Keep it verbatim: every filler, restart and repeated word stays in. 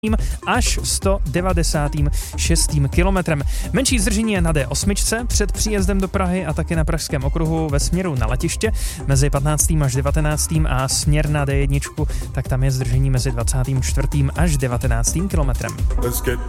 až sto devadesát šest kilometrem. Menší zdržení je na D osm před příjezdem do Prahy a taky na Pražském okruhu ve směru na letiště mezi patnáctým až devatenáctým a směr na D jedna, tak tam je zdržení mezi dvacátým čtvrtým až devatenáctým kilometrem. Let's get